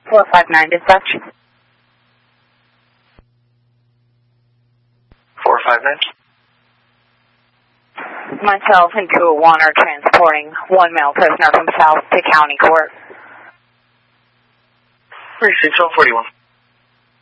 459 dispatch. 459. Myself and 201 are transporting one male prisoner from South to County Court. 36 141.